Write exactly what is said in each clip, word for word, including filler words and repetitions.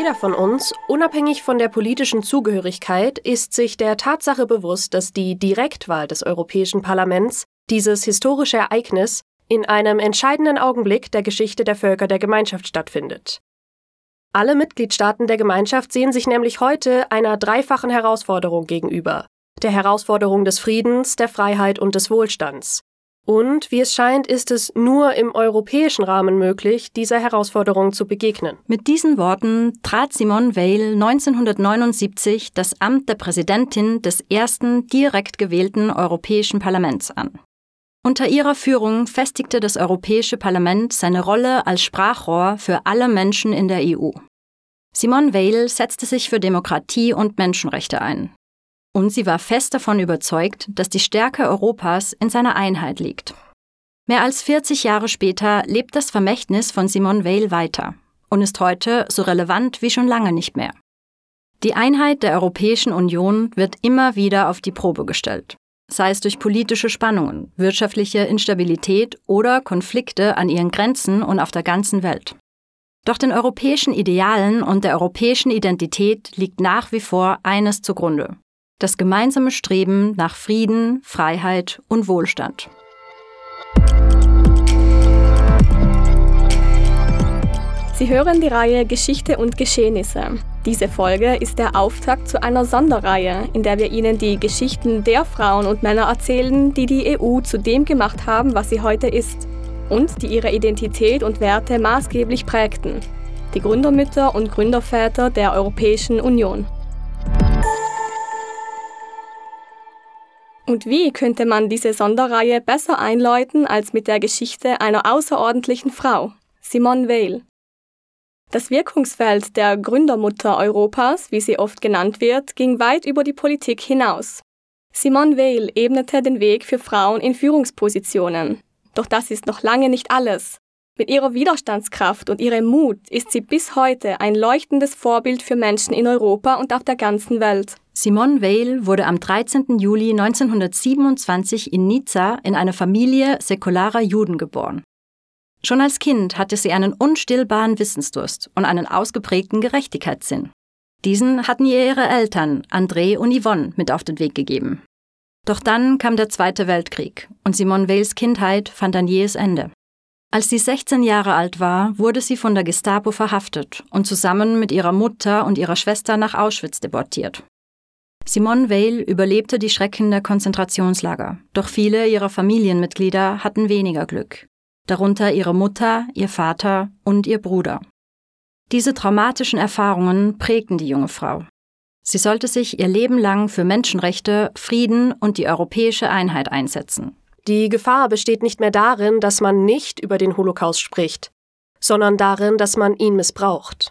Jeder von uns, unabhängig von der politischen Zugehörigkeit, ist sich der Tatsache bewusst, dass die Direktwahl des Europäischen Parlaments, dieses historische Ereignis, in einem entscheidenden Augenblick der Geschichte der Völker der Gemeinschaft stattfindet. Alle Mitgliedstaaten der Gemeinschaft sehen sich nämlich heute einer dreifachen Herausforderung gegenüber: der Herausforderung des Friedens, der Freiheit und des Wohlstands. Und, wie es scheint, ist es nur im europäischen Rahmen möglich, dieser Herausforderung zu begegnen. Mit diesen Worten trat Simone Veil neunzehnhundertneunundsiebzig das Amt der Präsidentin des ersten direkt gewählten Europäischen Parlaments an. Unter ihrer Führung festigte das Europäische Parlament seine Rolle als Sprachrohr für alle Menschen in der E U. Simone Veil setzte sich für Demokratie und Menschenrechte ein. Und sie war fest davon überzeugt, dass die Stärke Europas in seiner Einheit liegt. Mehr als vierzig Jahre später lebt das Vermächtnis von Simone Veil weiter und ist heute so relevant wie schon lange nicht mehr. Die Einheit der Europäischen Union wird immer wieder auf die Probe gestellt, sei es durch politische Spannungen, wirtschaftliche Instabilität oder Konflikte an ihren Grenzen und auf der ganzen Welt. Doch den europäischen Idealen und der europäischen Identität liegt nach wie vor eines zugrunde: das gemeinsame Streben nach Frieden, Freiheit und Wohlstand. Sie hören die Reihe Geschichte und Geschehnisse. Diese Folge ist der Auftakt zu einer Sonderreihe, in der wir Ihnen die Geschichten der Frauen und Männer erzählen, die die E U zu dem gemacht haben, was sie heute ist, und die ihre Identität und Werte maßgeblich prägten. Die Gründermütter und Gründerväter der Europäischen Union. Und wie könnte man diese Sonderreihe besser einläuten als mit der Geschichte einer außerordentlichen Frau, Simone Veil? Das Wirkungsfeld der Gründermutter Europas, wie sie oft genannt wird, ging weit über die Politik hinaus. Simone Veil ebnete den Weg für Frauen in Führungspositionen. Doch das ist noch lange nicht alles. Mit ihrer Widerstandskraft und ihrem Mut ist sie bis heute ein leuchtendes Vorbild für Menschen in Europa und auf der ganzen Welt. Simone Veil wurde am dreizehnten Juli neunzehnhundertsiebenundzwanzig in Nizza in eine Familie säkularer Juden geboren. Schon als Kind hatte sie einen unstillbaren Wissensdurst und einen ausgeprägten Gerechtigkeitssinn. Diesen hatten ihr ihre Eltern, André und Yvonne, mit auf den Weg gegeben. Doch dann kam der Zweite Weltkrieg und Simone Veils Kindheit fand ein jähes Ende. Als sie sechzehn Jahre alt war, wurde sie von der Gestapo verhaftet und zusammen mit ihrer Mutter und ihrer Schwester nach Auschwitz deportiert. Simone Veil überlebte die Schrecken der Konzentrationslager, doch viele ihrer Familienmitglieder hatten weniger Glück. Darunter ihre Mutter, ihr Vater und ihr Bruder. Diese traumatischen Erfahrungen prägten die junge Frau. Sie sollte sich ihr Leben lang für Menschenrechte, Frieden und die europäische Einheit einsetzen. Die Gefahr besteht nicht mehr darin, dass man nicht über den Holocaust spricht, sondern darin, dass man ihn missbraucht.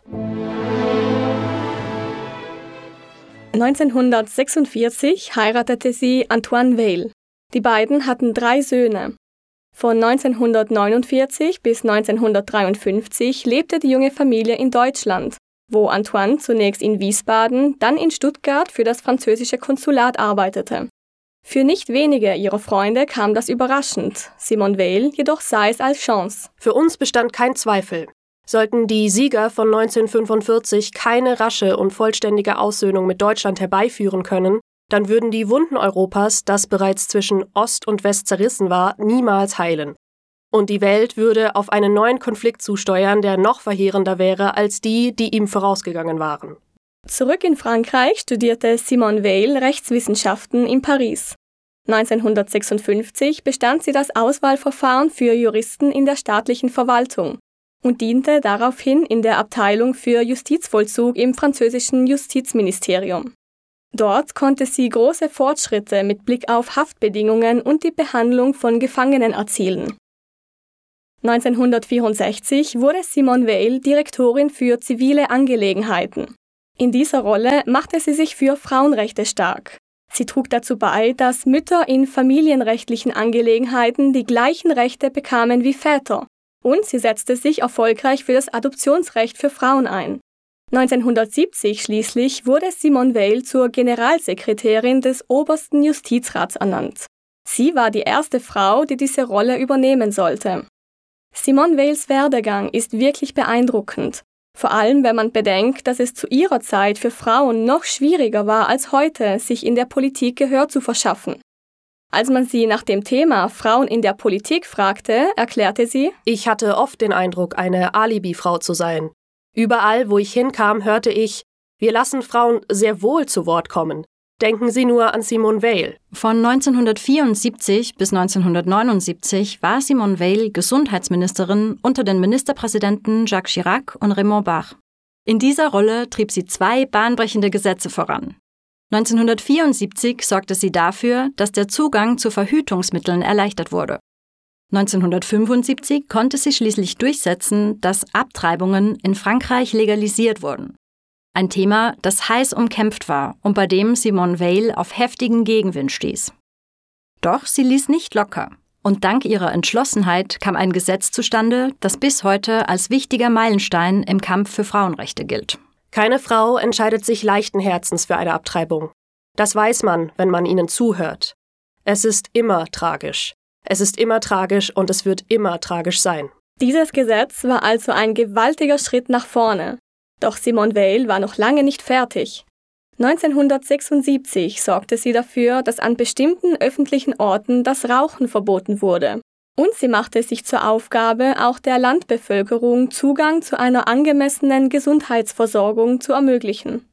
neunzehnhundertsechsundvierzig heiratete sie Antoine Veil. Die beiden hatten drei Söhne. Von neunzehnhundertneunundvierzig bis neunzehnhundertdreiundfünfzig lebte die junge Familie in Deutschland, wo Antoine zunächst in Wiesbaden, dann in Stuttgart für das französische Konsulat arbeitete. Für nicht wenige ihrer Freunde kam das überraschend, Simone Veil jedoch sah es als Chance. Für uns bestand kein Zweifel. Sollten die Sieger von neunzehnhundertfünfundvierzig keine rasche und vollständige Aussöhnung mit Deutschland herbeiführen können, dann würden die Wunden Europas, das bereits zwischen Ost und West zerrissen war, niemals heilen. Und die Welt würde auf einen neuen Konflikt zusteuern, der noch verheerender wäre als die, die ihm vorausgegangen waren. Zurück in Frankreich studierte Simone Veil Rechtswissenschaften in Paris. neunzehnhundertsechsundfünfzig bestand sie das Auswahlverfahren für Juristen in der staatlichen Verwaltung und diente daraufhin in der Abteilung für Justizvollzug im französischen Justizministerium. Dort konnte sie große Fortschritte mit Blick auf Haftbedingungen und die Behandlung von Gefangenen erzielen. neunzehnhundertvierundsechzig wurde Simone Veil Direktorin für zivile Angelegenheiten. In dieser Rolle machte sie sich für Frauenrechte stark. Sie trug dazu bei, dass Mütter in familienrechtlichen Angelegenheiten die gleichen Rechte bekamen wie Väter. Und sie setzte sich erfolgreich für das Adoptionsrecht für Frauen ein. neunzehnhundertsiebzig schließlich wurde Simone Veil zur Generalsekretärin des Obersten Justizrats ernannt. Sie war die erste Frau, die diese Rolle übernehmen sollte. Simone Veils Werdegang ist wirklich beeindruckend. Vor allem, wenn man bedenkt, dass es zu ihrer Zeit für Frauen noch schwieriger war als heute, sich in der Politik Gehör zu verschaffen. Als man sie nach dem Thema Frauen in der Politik fragte, erklärte sie: Ich hatte oft den Eindruck, eine Alibi-Frau zu sein. Überall, wo ich hinkam, hörte ich, wir lassen Frauen sehr wohl zu Wort kommen. Denken Sie nur an Simone Veil. Von neunzehnhundertvierundsiebzig bis neunzehnhundertneunundsiebzig war Simone Veil Gesundheitsministerin unter den Ministerpräsidenten Jacques Chirac und Raymond Barre. In dieser Rolle trieb sie zwei bahnbrechende Gesetze voran. neunzehnhundertvierundsiebzig sorgte sie dafür, dass der Zugang zu Verhütungsmitteln erleichtert wurde. neunzehnhundertfünfundsiebzig konnte sie schließlich durchsetzen, dass Abtreibungen in Frankreich legalisiert wurden. Ein Thema, das heiß umkämpft war und bei dem Simone Veil auf heftigen Gegenwind stieß. Doch sie ließ nicht locker. Und dank ihrer Entschlossenheit kam ein Gesetz zustande, das bis heute als wichtiger Meilenstein im Kampf für Frauenrechte gilt. Keine Frau entscheidet sich leichten Herzens für eine Abtreibung. Das weiß man, wenn man ihnen zuhört. Es ist immer tragisch. Es ist immer tragisch und es wird immer tragisch sein. Dieses Gesetz war also ein gewaltiger Schritt nach vorne. Doch Simone Veil war noch lange nicht fertig. neunzehnhundertsechsundsiebzig sorgte sie dafür, dass an bestimmten öffentlichen Orten das Rauchen verboten wurde. Und sie machte sich zur Aufgabe, auch der Landbevölkerung Zugang zu einer angemessenen Gesundheitsversorgung zu ermöglichen.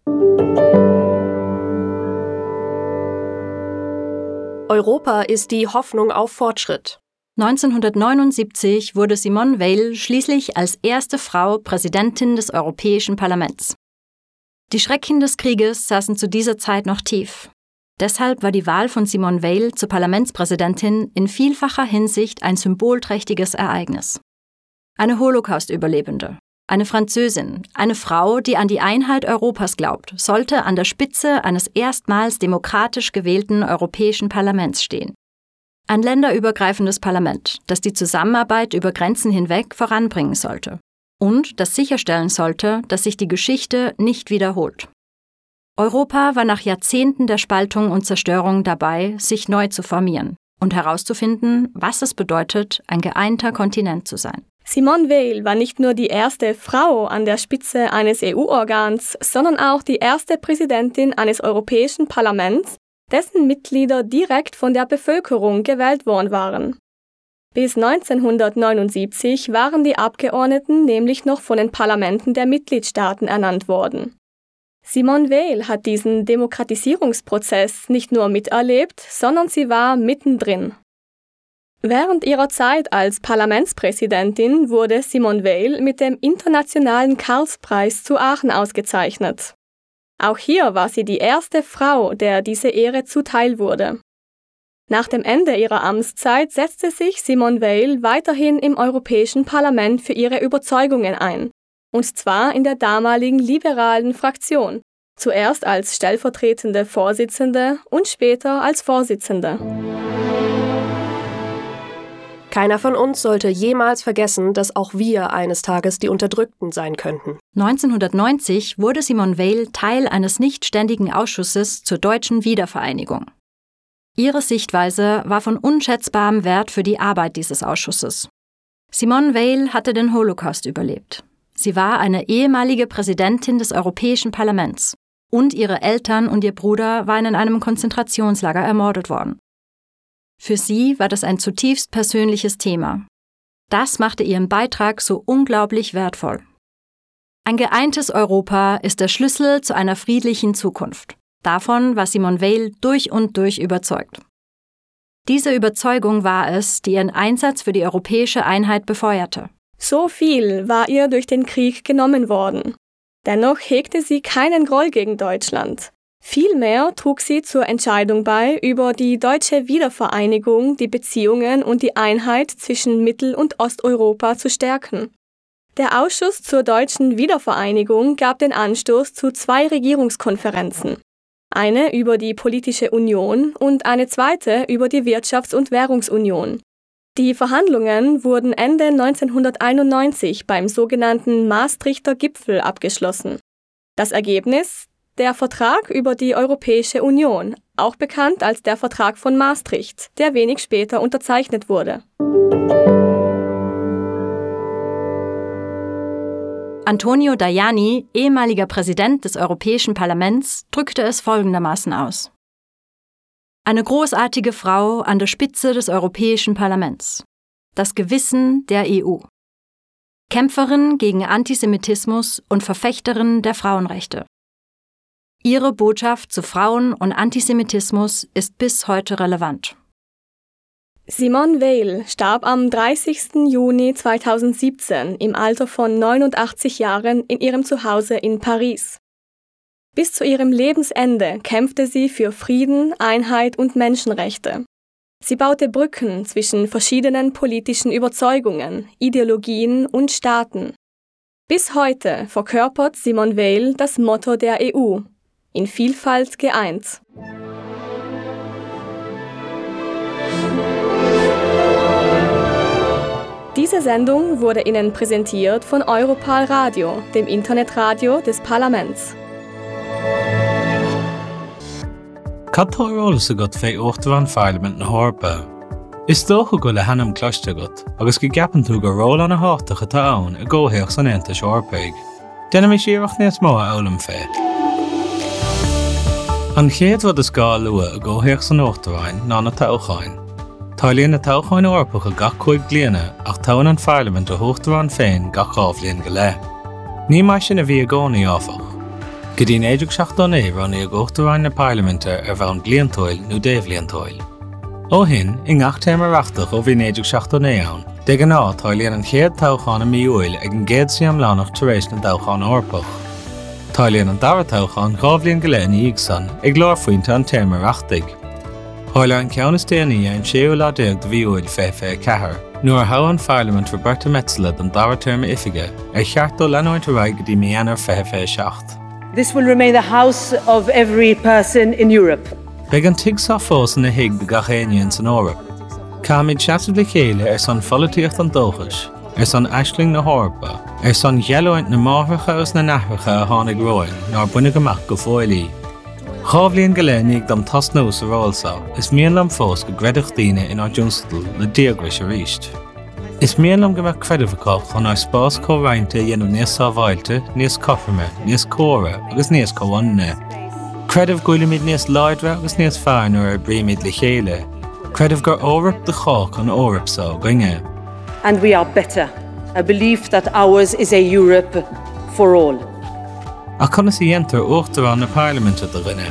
Europa ist die Hoffnung auf Fortschritt. neunzehnhundertneunundsiebzig wurde Simone Veil schließlich als erste Frau Präsidentin des Europäischen Parlaments. Die Schrecken des Krieges saßen zu dieser Zeit noch tief. Deshalb war die Wahl von Simone Veil zur Parlamentspräsidentin in vielfacher Hinsicht ein symbolträchtiges Ereignis. Eine Holocaust-Überlebende, eine Französin, eine Frau, die an die Einheit Europas glaubt, sollte an der Spitze eines erstmals demokratisch gewählten Europäischen Parlaments stehen. Ein länderübergreifendes Parlament, das die Zusammenarbeit über Grenzen hinweg voranbringen sollte und das sicherstellen sollte, dass sich die Geschichte nicht wiederholt. Europa war nach Jahrzehnten der Spaltung und Zerstörung dabei, sich neu zu formieren und herauszufinden, was es bedeutet, ein geeinter Kontinent zu sein. Simone Veil war nicht nur die erste Frau an der Spitze eines E U-Organs, sondern auch die erste Präsidentin eines Europäischen Parlaments, dessen Mitglieder direkt von der Bevölkerung gewählt worden waren. Bis neunzehnhundertneunundsiebzig waren die Abgeordneten nämlich noch von den Parlamenten der Mitgliedstaaten ernannt worden. Simone Veil hat diesen Demokratisierungsprozess nicht nur miterlebt, sondern sie war mittendrin. Während ihrer Zeit als Parlamentspräsidentin wurde Simone Veil mit dem Internationalen Karlspreis zu Aachen ausgezeichnet. Auch hier war sie die erste Frau, der diese Ehre zuteil wurde. Nach dem Ende ihrer Amtszeit setzte sich Simone Veil weiterhin im Europäischen Parlament für ihre Überzeugungen ein, und zwar in der damaligen liberalen Fraktion, zuerst als stellvertretende Vorsitzende und später als Vorsitzende. Keiner von uns sollte jemals vergessen, dass auch wir eines Tages die Unterdrückten sein könnten. neunzehnhundertneunzig wurde Simone Veil Teil eines nichtständigen Ausschusses zur deutschen Wiedervereinigung. Ihre Sichtweise war von unschätzbarem Wert für die Arbeit dieses Ausschusses. Simone Veil hatte den Holocaust überlebt. Sie war eine ehemalige Präsidentin des Europäischen Parlaments und ihre Eltern und ihr Bruder waren in einem Konzentrationslager ermordet worden. Für sie war das ein zutiefst persönliches Thema. Das machte ihren Beitrag so unglaublich wertvoll. Ein geeintes Europa ist der Schlüssel zu einer friedlichen Zukunft. Davon war Simone Veil durch und durch überzeugt. Diese Überzeugung war es, die ihren Einsatz für die europäische Einheit befeuerte. So viel war ihr durch den Krieg genommen worden. Dennoch hegte sie keinen Groll gegen Deutschland. Vielmehr trug sie zur Entscheidung bei, über die deutsche Wiedervereinigung die Beziehungen und die Einheit zwischen Mittel- und Osteuropa zu stärken. Der Ausschuss zur deutschen Wiedervereinigung gab den Anstoß zu zwei Regierungskonferenzen. Eine über die politische Union und eine zweite über die Wirtschafts- und Währungsunion. Die Verhandlungen wurden Ende neunzehnhunderteinundneunzig beim sogenannten Maastrichter Gipfel abgeschlossen. Das Ergebnis? Der Vertrag über die Europäische Union, auch bekannt als der Vertrag von Maastricht, der wenig später unterzeichnet wurde. Antonio Tajani, ehemaliger Präsident des Europäischen Parlaments, drückte es folgendermaßen aus. Eine großartige Frau an der Spitze des Europäischen Parlaments. Das Gewissen der E U. Kämpferin gegen Antisemitismus und Verfechterin der Frauenrechte. Ihre Botschaft zu Frauen und Antisemitismus ist bis heute relevant. Simone Veil starb am dreißigsten Juni zweitausendsiebzehn im Alter von neunundachtzig Jahren in ihrem Zuhause in Paris. Bis zu ihrem Lebensende kämpfte sie für Frieden, Einheit und Menschenrechte. Sie baute Brücken zwischen verschiedenen politischen Überzeugungen, Ideologien und Staaten. Bis heute verkörpert Simone Veil das Motto der E U: in Vielfalt geeint. Diese Sendung wurde Ihnen präsentiert von Europal Radio, dem Internetradio des Parlaments. Catárólas agat fé uachtarán Parliament na Hórpa. Is dócha go le hanam cloiste agat, agus go gapan tú go ról an a hátacha tá ann a ggóthaíoch san Aontais Eorpaig. Déanam is iarach níos mó a eolam fé. An chéad rud is gá lua a ggóthaíoch san uachtaráin ná na todhchain. Tá líon na todhchain Eorpacha gach chuig bliana ach táin an Parliament a uachtarán féin gach ábhlíonn go le. Ní mai sin a bhí a gcónaí áfach. Go dtí éideag seachtain é runnaí a uachtaráin na Parliamente ar bheann bliantóil nó déobhlíontóil. Ó hin, i ngach téimeareachtach ó bhí éideag seachtain é ann, de gan ná tá líon an chéad todhchain a míúil ag an gcéad siamlánach tar éis na todhchain Eorpach. Tá líon an dara todhchain ghabhlíonn go le in íag san ag glár faointe an téimeareachtaigh. Tháilir an ceannas déanaí an séú lá déag do bhí uil fé fé cethair, nuair a thabh an Parliament Roberta Metsola don dara term ifige ar cheart ó leanúint a raig go dtí mianar fé fé seacht. This will remain the house of every person in Europe. Beag an tigsá fós na hiig de gachéinean san Eorp. Cáimid seasamh le chéile ar san folíocht an dóchas, ar san aisling na Hórpa, ar san ghealúint na máthracha agus na nathracha a tháinig roiin ná buine goach go fóilí. Chábhlíonn go le níag dom tasnús a rólsa, is mian lam fós go greideach daoine in á dúnstail le díograis a ríist. Is mian lam go bheith creidimhachach chun ar spás cóhrainte dhéanamh níos sábháilte, níos cothraime, níos córa agus níos comhainne. Creidimh gúilimid níos láidre agus níos fearr nuair ar bríomid le chéile. Creidimh gur Eorp de chách an Eorp sa gcuinge. And we are better. I believe that ours is a Europe for all. A chunas í dhéantar uachtarán na Parliamente do rinne.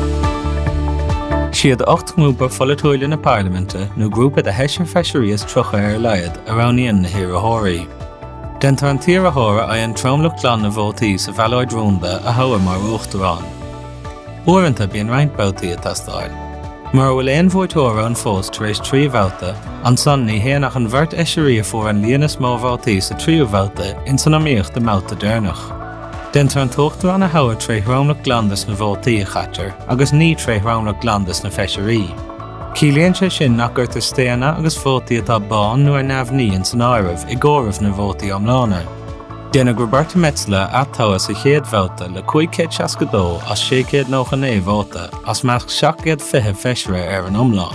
Siad ocht grúpa folaitéile na Parliamente nó grúpa de heisir feisiríos trocha ar leiad aráníon na hiarrthóirí. Dentar an tíarrthóra a an trámlach glan na bhótaí sa bhealóid rónda a thabhar mar uachtarán. Uaireanta bíonn roinnt bátaí a tastáil. Mar bhfuil éon bhóitóra an fós tar éis trí bhálta, an son ní héanach an bhirt eisirí a fuair an líana smó bháltaí sa tríú bhálta in san amíocht de máta déarnach. Dentar an tuachtarán a thabhar tréith romlach glandas na bhótaí a chatar, agus ní tréith romlach glandas na feisirí. Cílíonn sé sin nach gur tar stéanna agus bhótaí atá bán nuair neamhníonn san áireamh i gcóireamh na bhótaí amlána. Déanadh Roberta Metsola atá sa chéad bhálta le chuig seascadó as sécéad nócha né bhóta as measc seachcéad fiche feisire ar an iomlán.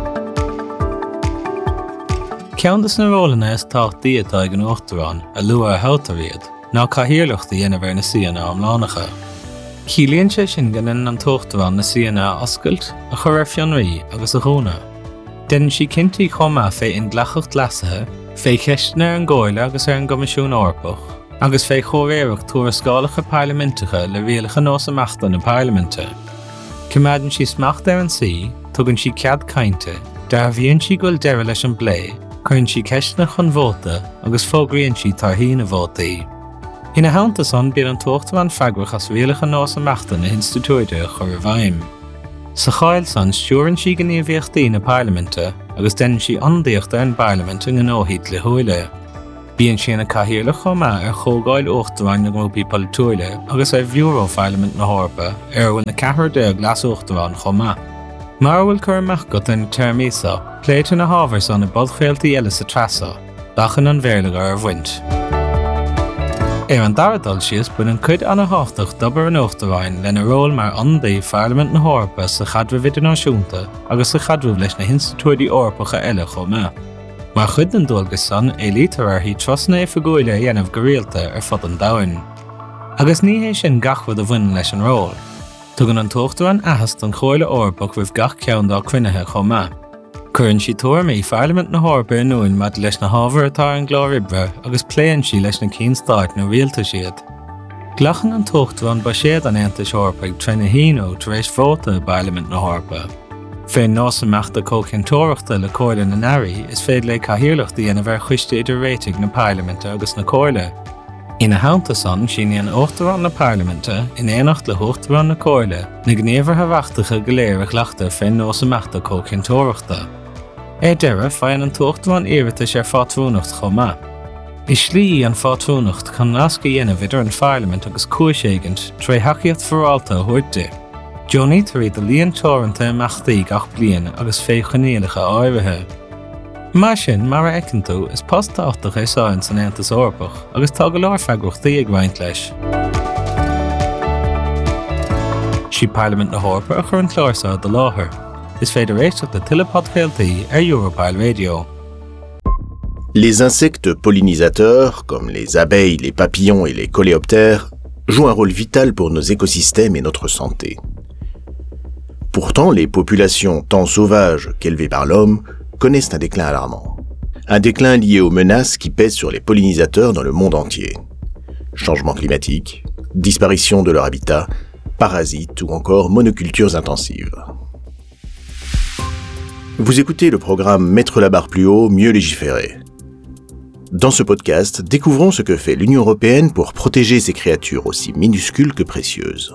Ceantas na rólanna is táchtaí atá ag an uachtarán a luath a thótaríad, ná cathaoirleachta dhéanamh ar na síana amlánacha. Cílíonn sé sin ganin an tuachtarán na síana oscailt a chur ar fionraí agus a dhúna. Déanann sí cinntií chomá fé in ghlachacht leasathe, fé ceistena ar an ggóile agus ar an Gcoimisiún Eorpach, agus fé chomhéireacht tuarascálacha parlamentacha le rialacha nós amachta na Parliamente. Cumaidann sí smacht ar an sí, tugann sí cead cainte, dar bhíonn sí goil deireadh leis an blé, chuann sí ceistena chun bhóta agus fógraíonn sí tarthaí na bhótaí. Ina haanta son bíonn an tuachtarán freagrach as rialacha nós amachta na institúide chur ar bhaim. Sa cháil san stúrann sí go níomhíochtaí na Parliamente agus denn sí andíocht ar an Parliament an gnóthíd le thuaile. Bíonn sína cathaoirleach chomá ar chógáil uachtaráin na grúpaí polaitíola agus ar bhiúró Parliament na Hórpa ar bhfuil na ceathar déag leas uachtarán chomá. Mar bhfuil chur amach go in termísa, pléitir na hábhar san na bodchréaltaí eile sa trasa, bachan an bhéirleagar ar bhaint. Ar an daradal sios buin an cuid anna háchtach dobar an uachtaráin lena ról mar andaí Parliament na Hórpa sa chadrumh idirnáisiúnta agus sa chadrumh leis na hinstitúidí Eorpacha eile chomá. Mar chud an dulgus san é lítar hí trosna é fagóile dhéanamh go rialta ar fud an domhain. Agus ní é sin gachfud a bhain leis an ról. Tugann an tóchtaráin ahas don chóile Orbach bhuih gach ceann dá cuinithe chomh. Cuireann sí tuairm í Parliament na Horpa anúin mad leis na hábhar atá an glóribre agus pléann sí leis na cín stáit na rialta siad. Glachan an tóchtaráin ba siad an Aontais Orpaig tre na híó tar éis vóta Parliament na Horpa. Féin nás amachta cóchéantóireachta le cóile na nairí is féad le cathaoirleachta dhéanamh ar chuiste idir réitigh na Parliamenta agus na cóile. Ina haanta san sin an óchtarán na Parliamenta in éanacht le hóchtarán na cóile na gnéomhartha bhaachtacha go léir a ghlaachta féin nás amachta cóchéantóireachta. É deire féin an tóchtarán iiritas ar fátrúnacht chomh. Is slí an fátrúnacht chun nasca dhéanamh idir an Parliament agus cúiséigint tre haciacht forálta a thuirte. Johnny tar iad a líon teoranta amachtaí gach bliain agus féchanéalacha áirithe. Mar sin mar a eicintú is pastáchtach é sáin san Aontas Orpach agus tá go leor feagrachtaí ag roinnt leis. Sí Parliament na Horpa a chur an chlársa de láthair. Is féidir éisteach de tuile podcastaltaí ar Europile Radio. Les insectes pollinisateurs, comme les abeilles, les papillons et les coléoptères, jouent un rôle vital pour nos écosystèmes et notre santé. Pourtant, les populations tant sauvages qu'élevées par l'homme connaissent un déclin alarmant. Un déclin lié aux menaces qui pèsent sur les pollinisateurs dans le monde entier. Changement climatique, disparition de leur habitat, parasites ou encore monocultures intensives. Vous écoutez le programme Mettre la barre plus haut, mieux légiférer. Dans ce podcast, découvrons ce que fait l'Union européenne pour protéger ces créatures aussi minuscules que précieuses.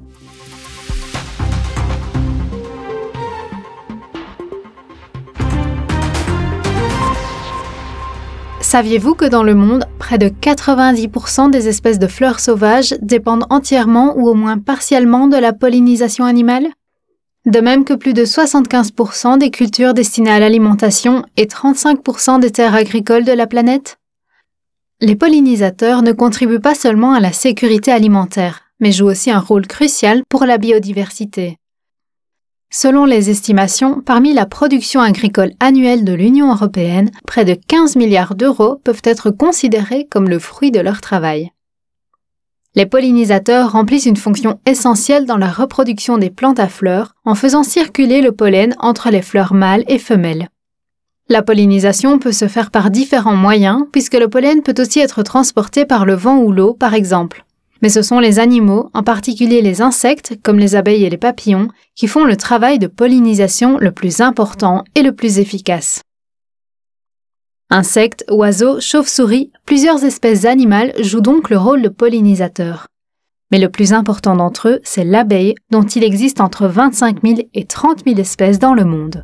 Saviez-vous que dans le monde, près de quatre-vingt-dix pour cent des espèces de fleurs sauvages dépendent entièrement ou au moins partiellement de la pollinisation animale ? De même que plus de soixante-quinze pour cent des cultures destinées à l'alimentation et trente-cinq pour cent des terres agricoles de la planète ? Les pollinisateurs ne contribuent pas seulement à la sécurité alimentaire, mais jouent aussi un rôle crucial pour la biodiversité. Selon les estimations, parmi la production agricole annuelle de l'Union européenne, près de quinze milliards d'euros peuvent être considérés comme le fruit de leur travail. Les pollinisateurs remplissent une fonction essentielle dans la reproduction des plantes à fleurs en faisant circuler le pollen entre les fleurs mâles et femelles. La pollinisation peut se faire par différents moyens puisque le pollen peut aussi être transporté par le vent ou l'eau par exemple. Mais ce sont les animaux, en particulier les insectes, comme les abeilles et les papillons, qui font le travail de pollinisation le plus important et le plus efficace. Insectes, oiseaux, chauves-souris, plusieurs espèces animales jouent donc le rôle de pollinisateur. Mais le plus important d'entre eux, c'est l'abeille, dont il existe entre vingt-cinq mille et trente mille espèces dans le monde.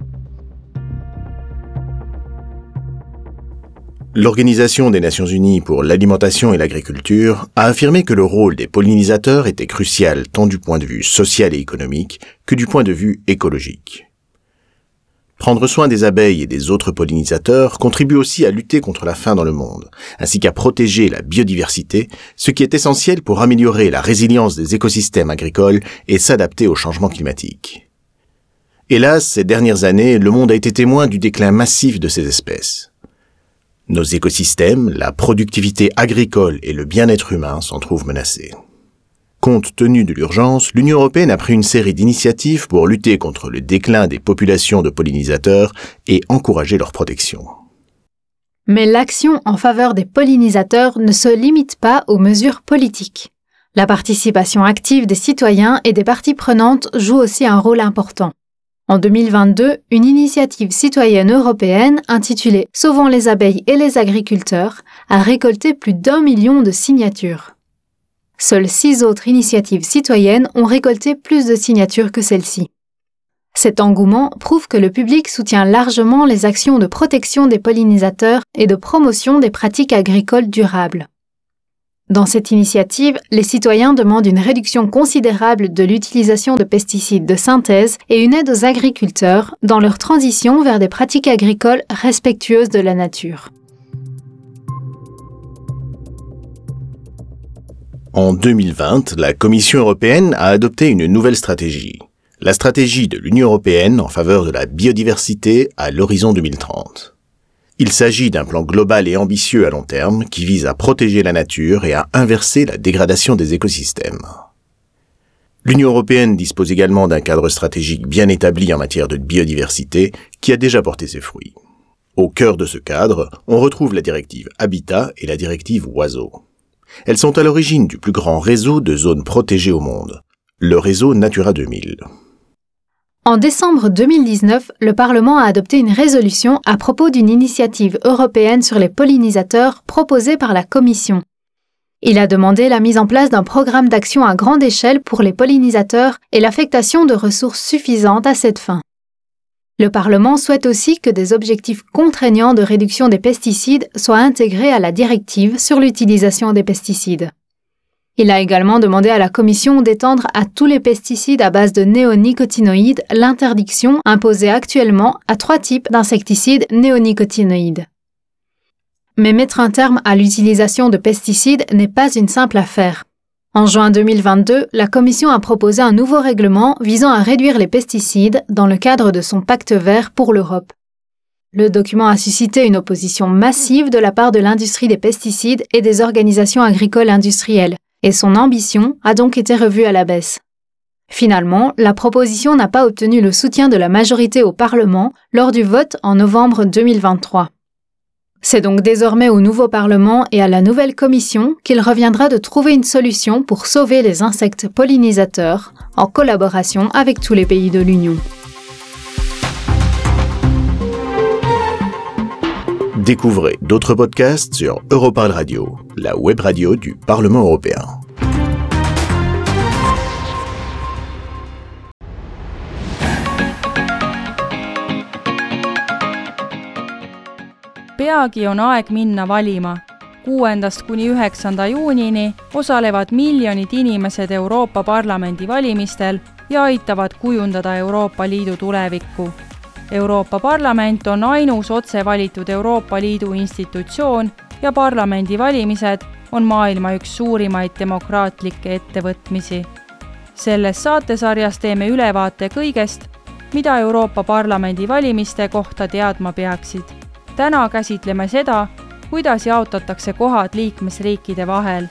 L'Organisation des Nations Unies pour l'alimentation et l'agriculture a affirmé que le rôle des pollinisateurs était crucial tant du point de vue social et économique que du point de vue écologique. Prendre soin des abeilles et des autres pollinisateurs contribue aussi à lutter contre la faim dans le monde, ainsi qu'à protéger la biodiversité, ce qui est essentiel pour améliorer la résilience des écosystèmes agricoles et s'adapter au changement climatique. Hélas, ces dernières années, le monde a été témoin du déclin massif de ces espèces. Nos écosystèmes, la productivité agricole et le bien-être humain s'en trouvent menacés. Compte tenu de l'urgence, l'Union européenne a pris une série d'initiatives pour lutter contre le déclin des populations de pollinisateurs et encourager leur protection. Mais l'action en faveur des pollinisateurs ne se limite pas aux mesures politiques. La participation active des citoyens et des parties prenantes joue aussi un rôle important. En deux mille vingt-deux, une initiative citoyenne européenne intitulée « Sauvons les abeilles et les agriculteurs » a récolté plus d'un million de signatures. Seules six autres initiatives citoyennes ont récolté plus de signatures que celle-ci. Cet engouement prouve que le public soutient largement les actions de protection des pollinisateurs et de promotion des pratiques agricoles durables. Dans cette initiative, les citoyens demandent une réduction considérable de l'utilisation de pesticides de synthèse et une aide aux agriculteurs dans leur transition vers des pratiques agricoles respectueuses de la nature. En deux mille vingt, la Commission européenne a adopté une nouvelle stratégie, la stratégie de l'Union européenne en faveur de la biodiversité à l'horizon deux mille trente. Il s'agit d'un plan global et ambitieux à long terme qui vise à protéger la nature et à inverser la dégradation des écosystèmes. L'Union européenne dispose également d'un cadre stratégique bien établi en matière de biodiversité qui a déjà porté ses fruits. Au cœur de ce cadre, on retrouve la directive Habitat et la directive Oiseaux. Elles sont à l'origine du plus grand réseau de zones protégées au monde, le réseau Natura deux mille. En décembre deux mille dix-neuf, le Parlement a adopté une résolution à propos d'une initiative européenne sur les pollinisateurs proposée par la Commission. Il a demandé la mise en place d'un programme d'action à grande échelle pour les pollinisateurs et l'affectation de ressources suffisantes à cette fin. Le Parlement souhaite aussi que des objectifs contraignants de réduction des pesticides soient intégrés à la directive sur l'utilisation des pesticides. Il a également demandé à la Commission d'étendre à tous les pesticides à base de néonicotinoïdes l'interdiction imposée actuellement à trois types d'insecticides néonicotinoïdes. Mais mettre un terme à l'utilisation de pesticides n'est pas une simple affaire. En juin deux mille vingt-deux, la Commission a proposé un nouveau règlement visant à réduire les pesticides dans le cadre de son pacte vert pour l'Europe. Le document a suscité une opposition massive de la part de l'industrie des pesticides et des organisations agricoles industrielles, et son ambition a donc été revue à la baisse. Finalement, la proposition n'a pas obtenu le soutien de la majorité au Parlement lors du vote en novembre deux mille vingt-trois. C'est donc désormais au nouveau Parlement et à la nouvelle Commission qu'il reviendra de trouver une solution pour sauver les insectes pollinisateurs en collaboration avec tous les pays de l'Union. Découvrez d'autres podcasts sur Europarl Radio, la web radio du Parlement européen. Peagi on aeg minna valima. kuuendast kuni üheksanda juunini osalevad miljonid inimesed Euroopa Parlamendi valimistel ja aitavad kujundada Euroopa Liidu tulevikku. Euroopa Parlament on ainus otse valitud Euroopa Liidu institutsioon ja parlamendi valimised on maailma üks suurimaid demokraatlikke ettevõtmisi. Selles saatesarjas teeme ülevaate kõigest, mida Euroopa Parlamendi valimiste kohta teadma peaksid. Täna käsitleme seda, kuidas jaotatakse kohad liikmesriikide vahel.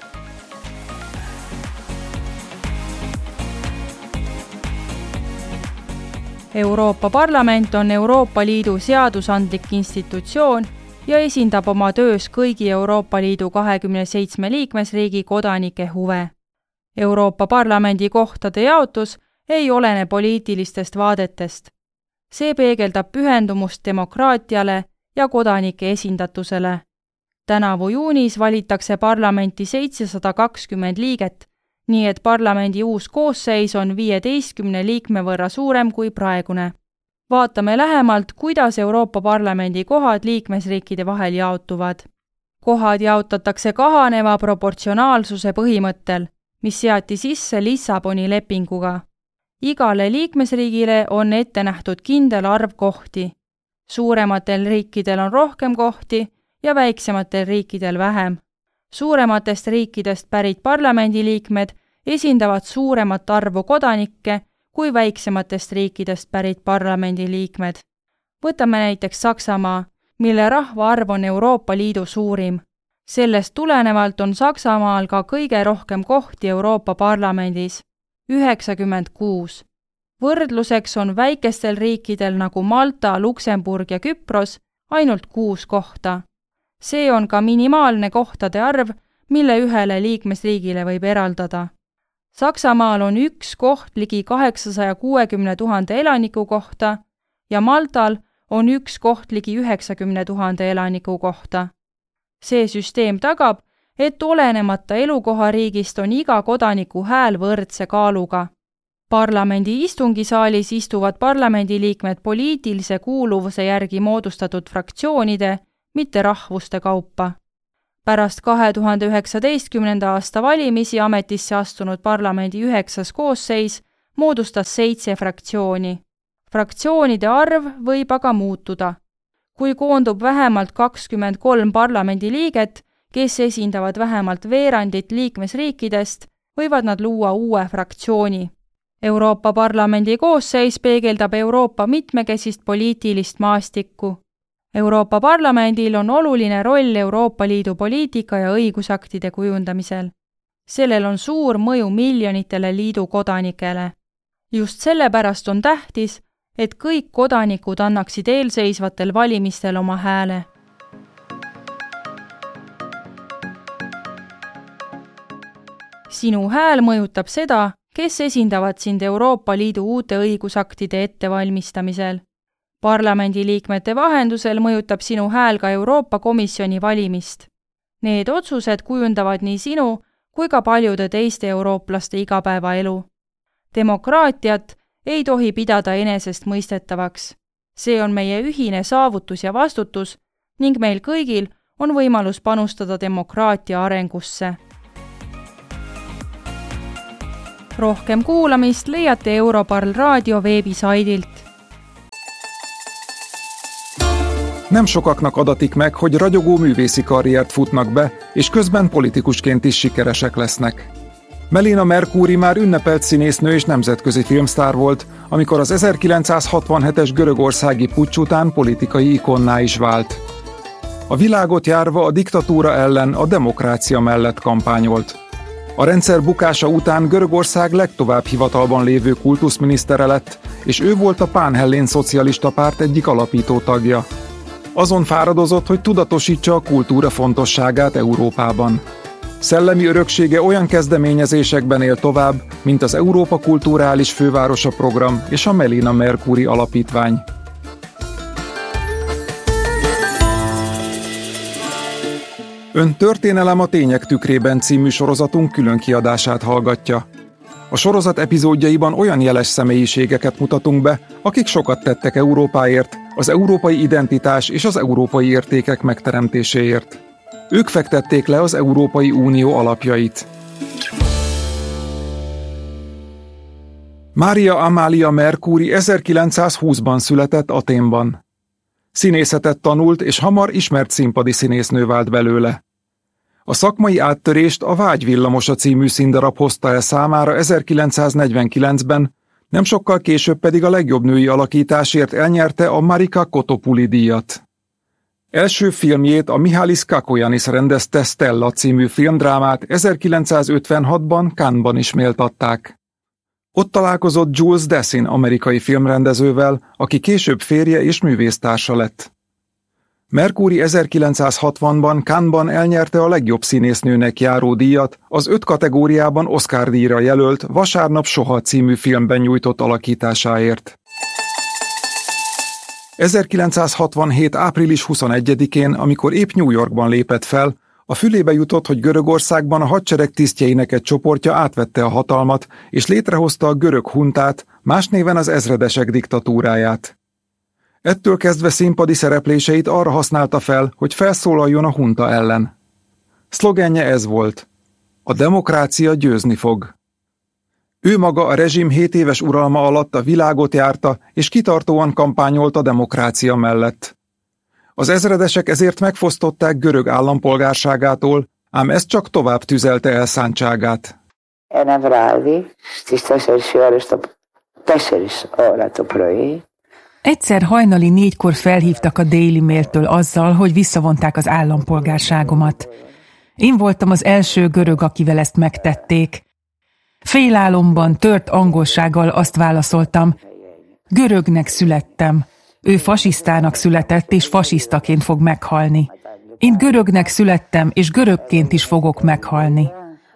Euroopa Parlament on Euroopa Liidu seadusandlik institutsioon ja esindab oma töös kõigi Euroopa Liidu kahekümne seitsme liikmesriigi kodanike huve. Euroopa Parlamendi kohtade jaotus ei olene poliitilistest vaadetest. See peegeldab pühendumust demokraatiale ja kodanike esindatusele. Tänavu juunis valitakse parlamenti seitsesada kakskümmend liiget, nii et parlamendi uus koosseis on viieteistkümne liikme võrra suurem kui praegune. Vaatame lähemalt, kuidas Euroopa Parlamendi kohad liikmesriikide vahel jaotuvad. Kohad jaotatakse kahaneva proportsionaalsuse põhimõttel, mis seati sisse Lissaboni lepinguga. Igale liikmesriigile on ette nähtud kindel arv kohti. Suurematel riikidel on rohkem kohti ja väiksematel riikidel vähem. Suurematest riikidest pärit parlamendiliikmed esindavad suuremat arvu kodanikke kui väiksematest riikidest pärit parlamendiliikmed. Võtame näiteks Saksamaa, mille rahvaarv on Euroopa Liidu suurim. Sellest tulenevalt on Saksamaal ka kõige rohkem kohti Euroopa Parlamendis, üheksakümmend kuus. Võrdluseks on väikestel riikidel nagu Malta, Luksemburg ja Küpros ainult kuus kohta. See on ka minimaalne kohtade arv, mille ühele liikmesriigile võib eraldada. Saksamaal on üks koht ligi kaheksasaja kuuekümne tuhande elaniku kohta ja Maltal on üks koht ligi üheksakümne tuhande elaniku kohta. See süsteem tagab, et olenemata elukohariigist on iga kodaniku hääl võrdse kaaluga. Parlamendi istungisaalis istuvad parlamendiliikmed poliitilise kuuluvuse järgi moodustatud fraktsioonide, mitte rahvuste kaupa. Pärast kahe tuhande üheksateistkümnenda aasta valimisi ametisse astunud parlamendi üheksas koosseis moodustas seitse fraktsiooni. Fraktsioonide arv võib aga muutuda. Kui koondub vähemalt kakskümmend kolm parlamendiliiget, kes esindavad vähemalt veerandit liikmesriikidest, võivad nad luua uue fraktsiooni. Euroopa Parlamendi koosseis peegeldab Euroopa mitmekesist poliitilist maastikku. Euroopa Parlamendil on oluline roll Euroopa Liidu poliitika ja õigusaktide kujundamisel. Sellel on suur mõju miljonitele liidu kodanikele. Just sellepärast on tähtis, et kõik kodanikud annaksid eelseisvatel valimistel oma hääle. Sinu hääl mõjutab seda, kes esindavad sind Euroopa Liidu uute õigusaktide ettevalmistamisel. Parlamendiliikmete vahendusel mõjutab sinu hääl ka Euroopa Komisjoni valimist. Need otsused kujundavad nii sinu kui ka paljude teiste eurooplaste igapäevaelu. Demokraatiat ei tohi pidada enesest mõistetavaks. See on meie ühine saavutus ja vastutus ning meil kõigil on võimalus panustada demokraatia arengusse. Rohkem kuulamist leiate Europarl raadio veebisaidilt. Nem sokaknak adatik meg, hogy ragyogó művészi karriert futnak be, és közben politikusként is sikeresek lesznek. Melina Mercouri már ünnepelt színésznő és nemzetközi filmsztár volt, amikor az ezerkilencszázhatvanhetes görögországi puccs után politikai ikonná is vált. A világot járva a diktatúra ellen a demokrácia mellett kampányolt. A rendszer bukása után Görögország legtovább hivatalban lévő kultuszminisztere lett, és ő volt a Pánhellén Szocialista Párt egyik alapító tagja. Azon fáradozott, hogy tudatosítsa a kultúra fontosságát Európában. Szellemi öröksége olyan kezdeményezésekben él tovább, mint az Európa Kulturális Fővárosa Program és a Melina Mercouri Alapítvány. Ön Történelem a tények tükrében című sorozatunk külön kiadását hallgatja. A sorozat epizódjaiban olyan jeles személyiségeket mutatunk be, akik sokat tettek Európáért, az európai identitás és az európai értékek megteremtéséért. Ők fektették le az Európai Unió alapjait. Mária Amália Mercouri ezerkilencszázhúszban született Athénban. Színészetet tanult, és hamar ismert színpadi színésznő vált belőle. A szakmai áttörést a Vágyvillamosa című színdarab hozta el számára ezerkilencszáznegyvenkilencben, nem sokkal később pedig a legjobb női alakításért elnyerte a Marika Kotopuli díjat. Első filmjét, a Mihális Kakoyanis rendezte Stella című filmdrámát ezerkilencszázötvenhatban Cannes-ban is méltatták. Ott találkozott Jules Dassin amerikai filmrendezővel, aki később férje és művésztársa lett. Mercouri ezerkilencszázhatvanban Cannes-ban elnyerte a legjobb színésznőnek járó díjat, az öt kategóriában Oscar-díjra jelölt Vasárnap soha című filmben nyújtott alakításáért. ezerkilencszázhatvanhét április huszonegyedikén, amikor épp New Yorkban lépett fel, a fülébe jutott, hogy Görögországban a hadsereg tisztjeinek egy csoportja átvette a hatalmat, és létrehozta a görög huntát, más néven az ezredesek diktatúráját. Ettől kezdve színpadi szerepléseit arra használta fel, hogy felszólaljon a hunta ellen. Szlogenje ez volt: a demokrácia győzni fog. Ő maga a rezsim hét éves uralma alatt a világot járta, és kitartóan kampányolt a demokrácia mellett. Az ezredesek ezért megfosztották görög állampolgárságától, ám ez csak tovább tüzelte elszántságát. Ένα βράδυ, στις τέσσερις ώρες το τέσσερις ώρα το πρωί. Egyszer hajnali négykor felhívtak a Daily Mailtől azzal, hogy visszavonták az állampolgárságomat. Én voltam az első görög, akivel ezt megtették. Félálomban, tört angolsággal azt válaszoltam: görögnek születtem. Ő fasisztának született, és fasisztaként fog meghalni. Én görögnek születtem, és görögként is fogok meghalni.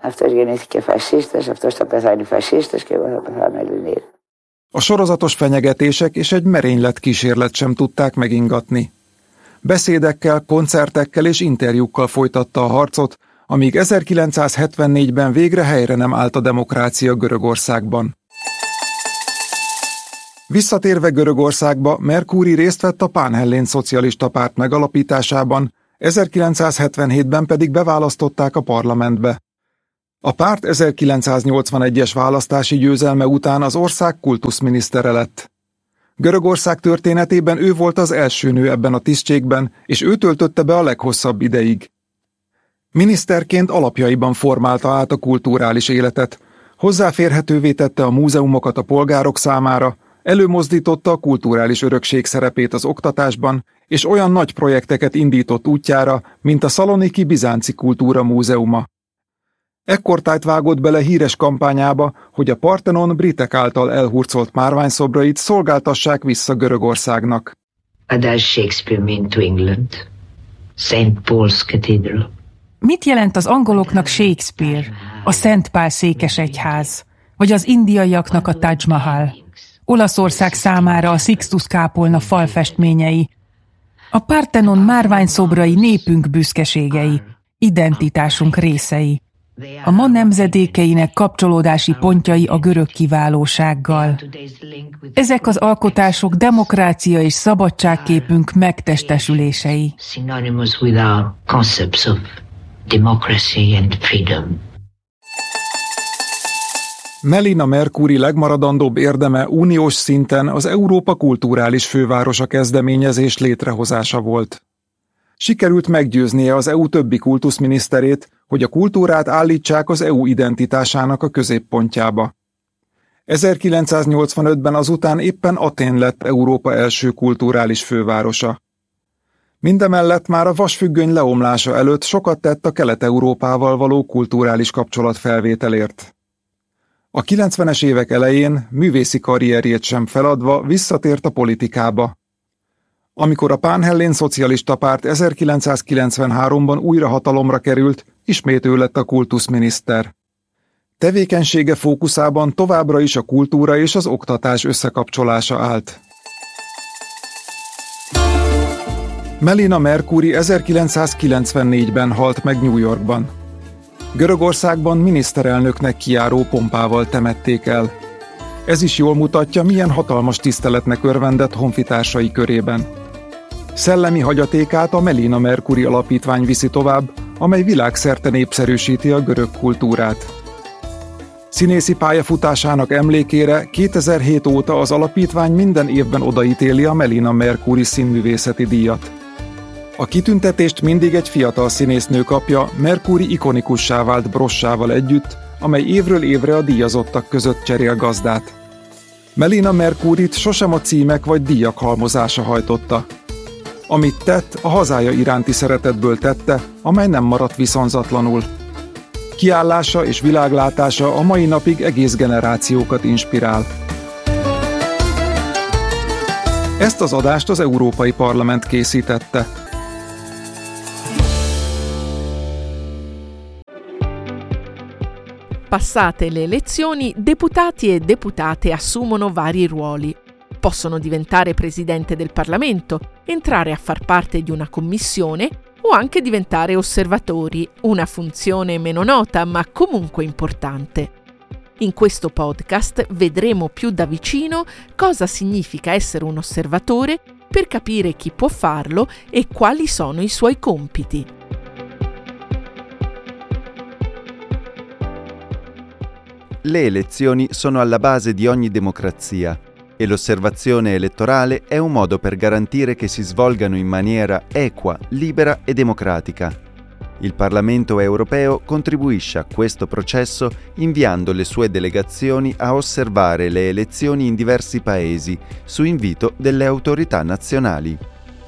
A sorozatos fenyegetések és egy merénylet kísérlet sem tudták megingatni. Beszédekkel, koncertekkel és interjúkkal folytatta a harcot, amíg ezerkilencszázhetvennégyben végre helyre nem állt a demokrácia Görögországban. Visszatérve Görögországba, Mercouri részt vett a Pánhellén Szocialista Párt megalapításában, ezerkilencszázhetvenhétben pedig beválasztották a parlamentbe. A párt ezerkilencszáznyolcvanegyes választási győzelme után az ország kultuszminisztere lett. Görögország történetében ő volt az első nő ebben a tisztségben, és ő töltötte be a leghosszabb ideig. Miniszterként alapjaiban formálta át a kulturális életet, hozzáférhetővé tette a múzeumokat a polgárok számára, Előmozdította a kulturális örökség szerepét az oktatásban, és olyan nagy projekteket indított útjára, mint a Szaloniki Bizánci Kultúra Múzeuma. Ekkortájt vágott bele híres kampányába, hogy a Parthenon britek által elhurcolt márványszobrait szolgáltassák vissza Görögországnak. As Shakespeare meant to England, Saint Paul's Cathedral. Mit jelent az angoloknak Shakespeare, a Szent Pál székesegyház, vagy az indiaiaknak a Taj Mahal, Olaszország számára a Sixtus kápolna falfestményei, a Parthenon márványszobrai népünk büszkeségei, identitásunk részei, a ma nemzedékeinek kapcsolódási pontjai a görög kiválósággal. Ezek az alkotások demokrácia és szabadságképünk megtestesülései. Synonymous with our concepts of democracy and freedom. Melina Mercouri legmaradandóbb érdeme uniós szinten az Európa kulturális fővárosa kezdeményezés létrehozása volt. Sikerült meggyőznie az é u többi kultuszminiszterét, hogy a kultúrát állítsák az é u identitásának a középpontjába. ezerkilencszáznyolcvanötben azután éppen Atén lett Európa első kulturális fővárosa. Mindemellett már a vasfüggöny leomlása előtt sokat tett a Kelet-Európával való kulturális kapcsolatfelvételért. A kilencvenes évek elején művészi karrierjét sem feladva visszatért a politikába. Amikor a Pánhellén Szocialista Párt ezerkilencszázkilencvenháromban újra hatalomra került, ismét ő lett a kultuszminiszter. Tevékenysége fókuszában továbbra is a kultúra és az oktatás összekapcsolása állt. Melina Mercouri ezerkilencszázkilencvennégyben halt meg New Yorkban. Görögországban miniszterelnöknek kijáró pompával temették el. Ez is jól mutatja, milyen hatalmas tiszteletnek örvendett honfitársai körében. Szellemi hagyatékát a Melina Mercouri Alapítvány viszi tovább, amely világszerte népszerűsíti a görög kultúrát. Színészi pályafutásának emlékére kétezer-hét óta az alapítvány minden évben odaítéli a Melina Mercouri színművészeti díjat. A kitüntetést mindig egy fiatal színésznő kapja, Mercouri ikonikussá vált brossával együtt, amely évről évre a díjazottak között cserél gazdát. Melina Mercourit sosem a címek vagy díjak halmozása hajtotta. Amit tett, a hazája iránti szeretetből tette, amely nem maradt viszonzatlanul. Kiállása és világlátása a mai napig egész generációkat inspirál. Ezt az adást az Európai Parlament készítette. Passate le elezioni, deputati e deputate assumono vari ruoli. Possono diventare presidente del Parlamento, entrare a far parte di una commissione o anche diventare osservatori, una funzione meno nota ma comunque importante. In questo podcast vedremo più da vicino cosa significa essere un osservatore per capire chi può farlo e quali sono i suoi compiti. Le elezioni sono alla base di ogni democrazia e l'osservazione elettorale è un modo per garantire che si svolgano in maniera equa, libera e democratica. Il Parlamento europeo contribuisce a questo processo inviando le sue delegazioni a osservare le elezioni in diversi paesi su invito delle autorità nazionali.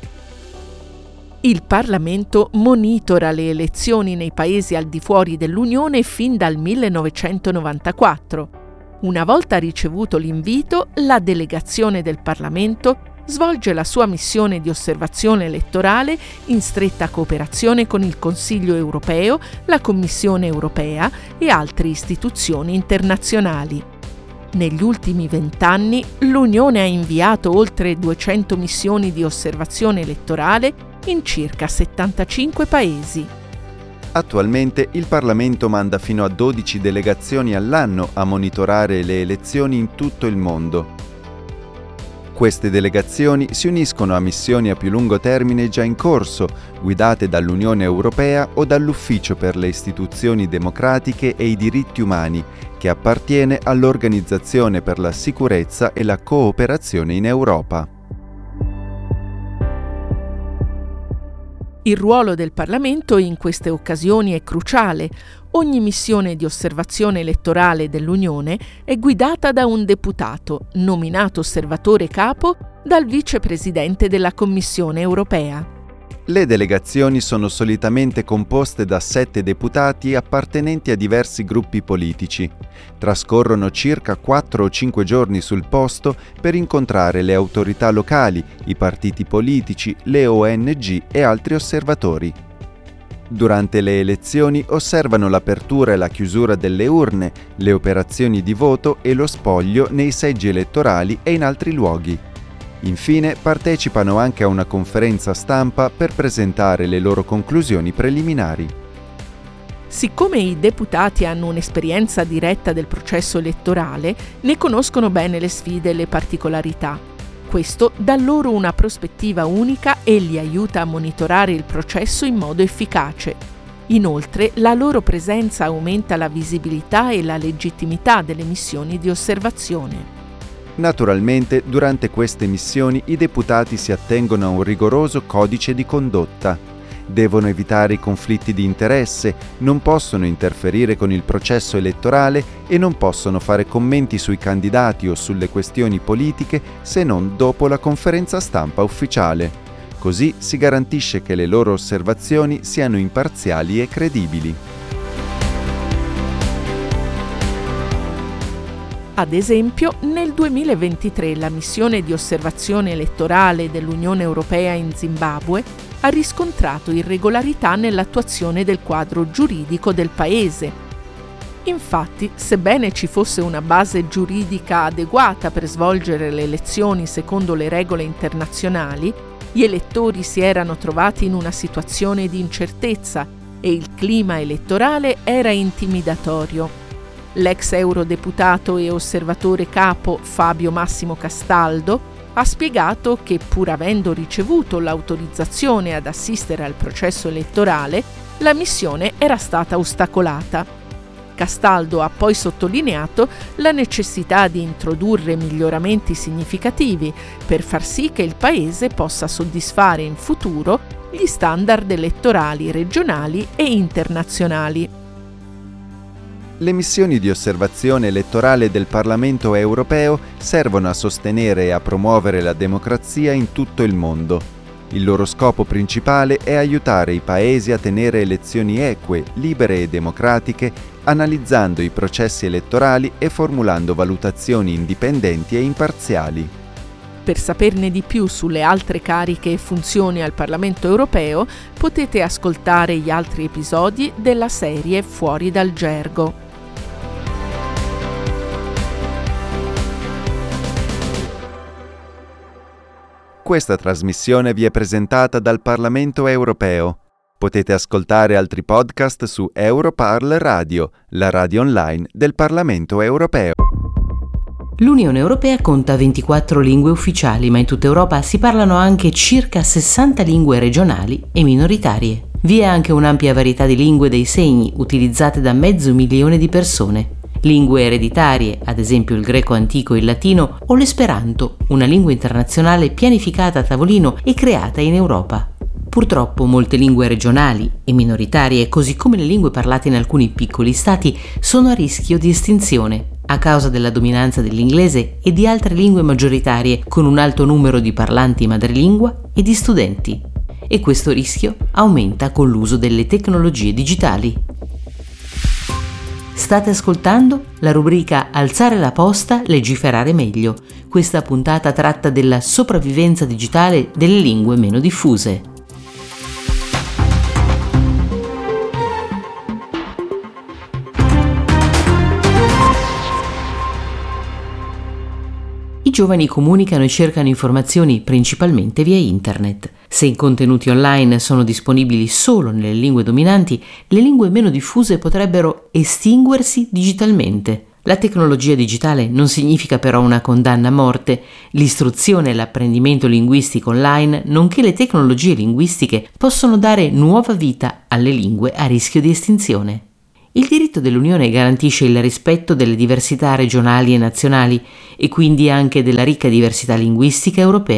Il Parlamento monitora le elezioni nei paesi al di fuori dell'Unione fin dal millenovecentonovantaquattro. Una volta ricevuto l'invito, la delegazione del Parlamento svolge la sua missione di osservazione elettorale in stretta cooperazione con il Consiglio europeo, la Commissione europea e altre istituzioni internazionali. Negli ultimi vent'anni l'Unione ha inviato oltre duecento missioni di osservazione elettorale in circa settantacinque paesi. Attualmente il Parlamento manda fino a dodici delegazioni all'anno a monitorare le elezioni in tutto il mondo. Queste delegazioni si uniscono a missioni a più lungo termine già in corso, guidate dall'Unione Europea o dall'Ufficio per le istituzioni democratiche e i diritti umani, che appartiene all'Organizzazione per la sicurezza e la cooperazione in Europa. Il ruolo del Parlamento in queste occasioni è cruciale. ogni missione di osservazione elettorale dell'Unione è guidata da un deputato, nominato osservatore capo dal vicepresidente della Commissione europea. Le delegazioni sono solitamente composte da sette deputati appartenenti a diversi gruppi politici. Trascorrono circa quattro o cinque giorni sul posto per incontrare le autorità locali, i partiti politici, le O N G e altri osservatori. Durante le elezioni osservano l'apertura e la chiusura delle urne, le operazioni di voto e lo spoglio nei seggi elettorali e in altri luoghi. Infine partecipano anche a una conferenza stampa per presentare le loro conclusioni preliminari. Siccome i deputati hanno un'esperienza diretta del processo elettorale, ne conoscono bene le sfide e le particolarità. Questo dà loro una prospettiva unica e li aiuta a monitorare il processo in modo efficace. Inoltre, la loro presenza aumenta la visibilità e la legittimità delle missioni di osservazione. Naturalmente, durante queste missioni i deputati si attengono a un rigoroso codice di condotta. Devono evitare i conflitti di interesse, non possono interferire con il processo elettorale e non possono fare commenti sui candidati o sulle questioni politiche se non dopo la conferenza stampa ufficiale. Così si garantisce che le loro osservazioni siano imparziali e credibili. Ad esempio, nel duemilaventitré la missione di osservazione elettorale dell'Unione Europea in Zimbabwe ha riscontrato irregolarità nell'attuazione del quadro giuridico del paese. Infatti, sebbene ci fosse una base giuridica adeguata per svolgere le elezioni secondo le regole internazionali, gli elettori si erano trovati in una situazione di incertezza e il clima elettorale era intimidatorio. L'ex eurodeputato e osservatore capo Fabio Massimo Castaldo ha spiegato che, pur avendo ricevuto l'autorizzazione ad assistere al processo elettorale, la missione era stata ostacolata. Castaldo ha poi sottolineato la necessità di introdurre miglioramenti significativi per far sì che il Paese possa soddisfare in futuro gli standard elettorali regionali e internazionali. Le missioni di osservazione elettorale del Parlamento europeo servono a sostenere e a promuovere la democrazia in tutto il mondo. Il loro scopo principale è aiutare i paesi a tenere elezioni eque, libere e democratiche, analizzando i processi elettorali e formulando valutazioni indipendenti e imparziali. Per saperne di più sulle altre cariche e funzioni al Parlamento europeo, potete ascoltare gli altri episodi della serie Fuori dal gergo. Questa trasmissione vi è presentata dal Parlamento europeo. Potete ascoltare altri podcast su Europarl Radio, la radio online del Parlamento europeo. L'Unione Europea conta ventiquattro lingue ufficiali, ma in tutta Europa si parlano anche circa sessanta lingue regionali e minoritarie. Vi è anche un'ampia varietà di lingue dei segni utilizzate da mezzo milione di persone. Lingue ereditarie, ad esempio il greco antico e il latino, o l'esperanto, una lingua internazionale pianificata a tavolino e creata in Europa. Purtroppo molte lingue regionali e minoritarie, così come le lingue parlate in alcuni piccoli stati, sono a rischio di estinzione, a causa della dominanza dell'inglese e di altre lingue maggioritarie con un alto numero di parlanti madrelingua e di studenti. E questo rischio aumenta con l'uso delle tecnologie digitali. State ascoltando la rubrica Alzare la posta, legiferare meglio. Questa puntata tratta della sopravvivenza digitale delle lingue meno diffuse. I giovani comunicano e cercano informazioni principalmente via internet. Se i contenuti online sono disponibili solo nelle lingue dominanti, le lingue meno diffuse potrebbero estinguersi digitalmente. La tecnologia digitale non significa però una condanna a morte. L'istruzione e l'apprendimento linguistico online, nonché le tecnologie linguistiche, possono dare nuova vita alle lingue a rischio di estinzione. Il diritto dell'Unione garantisce il rispetto delle diversità regionali e nazionali e quindi anche della ricca diversità linguistica europea.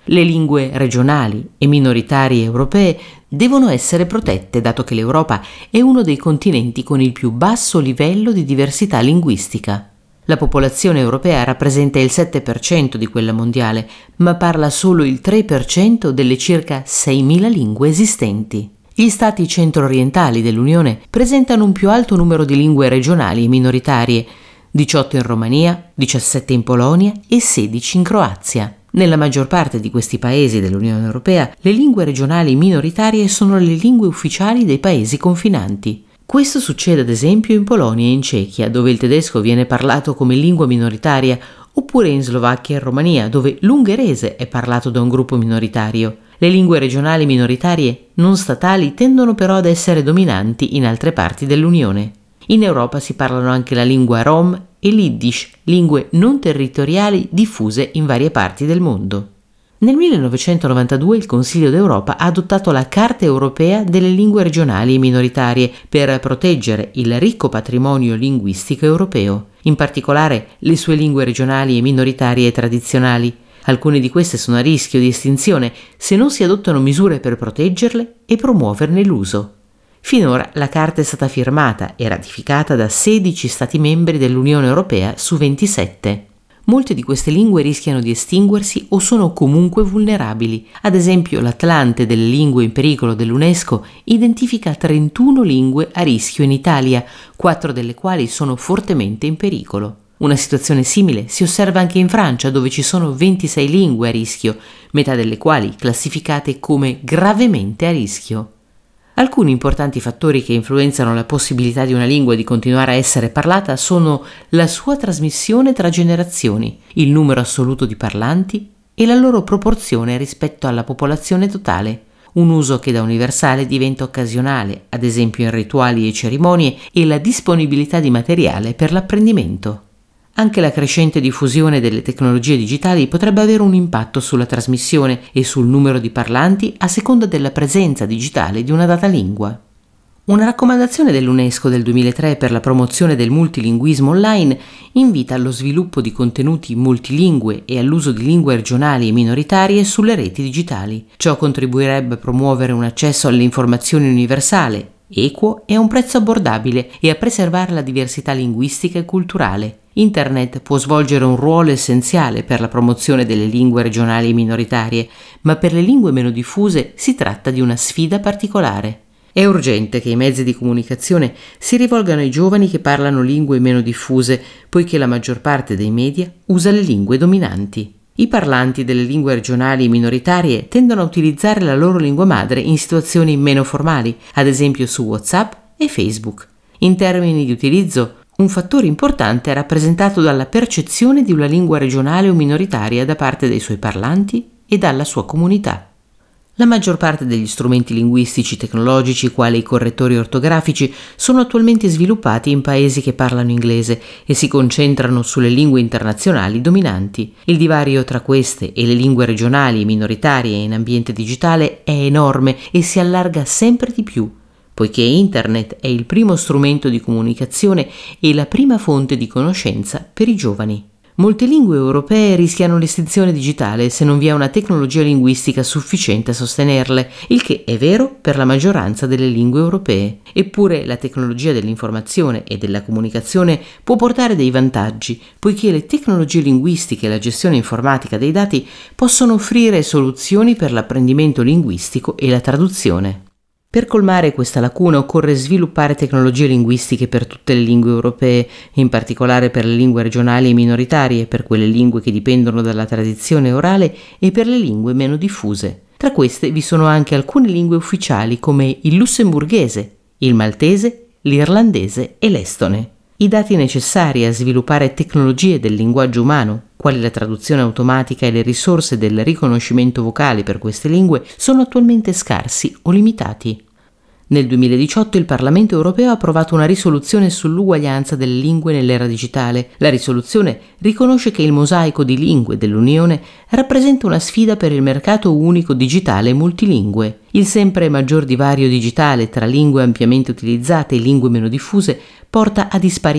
Le lingue regionali e minoritarie europee devono essere protette, dato che l'Europa è uno dei continenti con il più basso livello di diversità linguistica. La popolazione europea rappresenta il sette per cento di quella mondiale, ma parla solo il tre per cento delle circa seimila lingue esistenti. Gli stati centro-orientali dell'Unione presentano un più alto numero di lingue regionali e minoritarie, diciotto in Romania, diciassette in Polonia e sedici in Croazia. Nella maggior parte di questi paesi dell'Unione Europea, le lingue regionali minoritarie sono le lingue ufficiali dei paesi confinanti. Questo succede ad esempio in Polonia e in Cechia, dove il tedesco viene parlato come lingua minoritaria, oppure in Slovacchia e Romania, dove l'ungherese è parlato da un gruppo minoritario. Le lingue regionali minoritarie non statali tendono però ad essere dominanti in altre parti dell'Unione. In Europa si parlano anche la lingua rom e l'Yiddish, lingue non territoriali diffuse in varie parti del mondo. Nel millenovecentonovantadue il Consiglio d'Europa ha adottato la Carta europea delle lingue regionali e minoritarie per proteggere il ricco patrimonio linguistico europeo, in particolare le sue lingue regionali e minoritarie tradizionali. Alcune di queste sono a rischio di estinzione se non si adottano misure per proteggerle e promuoverne l'uso. Finora la Carta è stata firmata e ratificata da sedici Stati membri dell'Unione Europea su ventisette. Molte di queste lingue rischiano di estinguersi o sono comunque vulnerabili. Ad esempio, l'Atlante delle lingue in pericolo dell'UNESCO identifica trentuno lingue a rischio in Italia, quattro delle quali sono fortemente in pericolo. Una situazione simile si osserva anche in Francia, dove ci sono ventisei lingue a rischio, metà delle quali classificate come gravemente a rischio. Alcuni importanti fattori che influenzano la possibilità di una lingua di continuare a essere parlata sono la sua trasmissione tra generazioni, il numero assoluto di parlanti e la loro proporzione rispetto alla popolazione totale, un uso che da universale diventa occasionale, ad esempio in rituali e cerimonie, e la disponibilità di materiale per l'apprendimento. Anche la crescente diffusione delle tecnologie digitali potrebbe avere un impatto sulla trasmissione e sul numero di parlanti a seconda della presenza digitale di una data lingua. Una raccomandazione dell'UNESCO del duemilatré per la promozione del multilinguismo online invita allo sviluppo di contenuti multilingue e all'uso di lingue regionali e minoritarie sulle reti digitali. Ciò contribuirebbe a promuovere un accesso alle informazioni universale, equo e a un prezzo abbordabile, e a preservare la diversità linguistica e culturale. Internet può svolgere un ruolo essenziale per la promozione delle lingue regionali e minoritarie, ma per le lingue meno diffuse si tratta di una sfida particolare. È urgente che i mezzi di comunicazione si rivolgano ai giovani che parlano lingue meno diffuse, poiché la maggior parte dei media usa le lingue dominanti. I parlanti delle lingue regionali e minoritarie tendono a utilizzare la loro lingua madre in situazioni meno formali, ad esempio su WhatsApp e Facebook. In termini di utilizzo, un fattore importante è rappresentato dalla percezione di una lingua regionale o minoritaria da parte dei suoi parlanti e dalla sua comunità. La maggior parte degli strumenti linguistici tecnologici, quali i correttori ortografici, sono attualmente sviluppati in paesi che parlano inglese e si concentrano sulle lingue internazionali dominanti. Il divario tra queste e le lingue regionali e minoritarie in ambiente digitale è enorme e si allarga sempre di più, poiché Internet è il primo strumento di comunicazione e la prima fonte di conoscenza per i giovani. Molte lingue europee rischiano l'estinzione digitale se non vi è una tecnologia linguistica sufficiente a sostenerle, il che è vero per la maggioranza delle lingue europee. Eppure la tecnologia dell'informazione e della comunicazione può portare dei vantaggi, poiché le tecnologie linguistiche e la gestione informatica dei dati possono offrire soluzioni per l'apprendimento linguistico e la traduzione. Per colmare questa lacuna occorre sviluppare tecnologie linguistiche per tutte le lingue europee, in particolare per le lingue regionali e minoritarie, per quelle lingue che dipendono dalla tradizione orale e per le lingue meno diffuse. Tra queste vi sono anche alcune lingue ufficiali come il lussemburghese, il maltese, l'irlandese e l'estone. I dati necessari a sviluppare tecnologie del linguaggio umano, quali la traduzione automatica e le risorse del riconoscimento vocale per queste lingue, sono attualmente scarsi o limitati. Nel duemiladiciotto il Parlamento europeo ha approvato una risoluzione sull'uguaglianza delle lingue nell'era digitale. La risoluzione riconosce che il mosaico di lingue dell'Unione rappresenta una sfida per il mercato unico digitale multilingue. Il sempre maggior divario digitale tra lingue ampiamente utilizzate e lingue meno diffuse porta a disparità